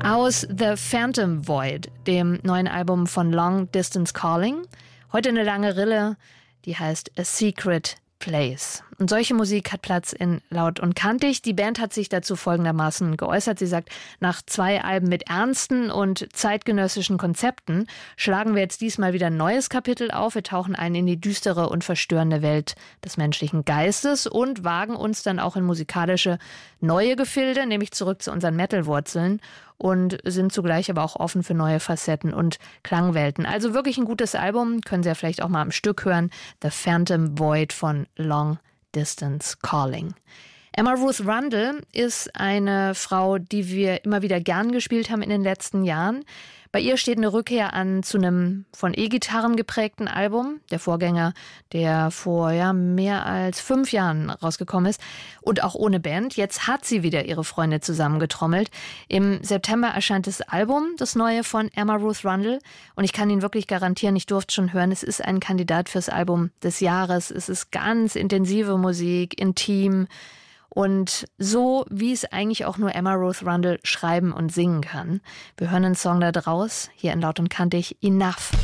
Aus The Phantom Void, dem neuen Album von Long Distance Calling. Heute eine lange Rille, die heißt A Secret Place. Und solche Musik hat Platz in Laut und Kantig. Die Band hat sich dazu folgendermaßen geäußert. Sie sagt, nach 2 Alben mit ernsten und zeitgenössischen Konzepten schlagen wir jetzt diesmal wieder ein neues Kapitel auf. Wir tauchen ein in die düstere und verstörende Welt des menschlichen Geistes und wagen uns dann auch in musikalische neue Gefilde, nämlich zurück zu unseren Metal-Wurzeln, und sind zugleich aber auch offen für neue Facetten und Klangwelten. Also wirklich ein gutes Album, können Sie ja vielleicht auch mal am Stück hören. The Phantom Void von Long Distance Calling. Emma Ruth Rundle ist eine Frau, die wir immer wieder gern gespielt haben in den letzten Jahren. Bei ihr steht eine Rückkehr an zu einem von E-Gitarren geprägten Album, der Vorgänger, der vor mehr als 5 Jahren rausgekommen ist, und auch ohne Band. Jetzt hat sie wieder ihre Freunde zusammengetrommelt. Im September erscheint das Album, das neue von Emma Ruth Rundle, und ich kann Ihnen wirklich garantieren, ich durfte schon hören, es ist ein Kandidat fürs Album des Jahres. Es ist ganz intensive Musik, intim, und so, wie es eigentlich auch nur Emma Ruth Rundle schreiben und singen kann. Wir hören einen Song da draus, hier in Laut und Kantig, Enough.